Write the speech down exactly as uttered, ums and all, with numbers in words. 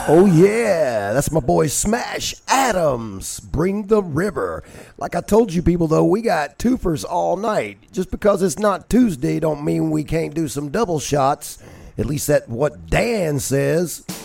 Oh, yeah. That's my boy Smash Adams. Bring the river. Like I told you people, though, we got twofers all night. Just because it's not Tuesday don't mean we can't do some double shots. At least that's what Dan says.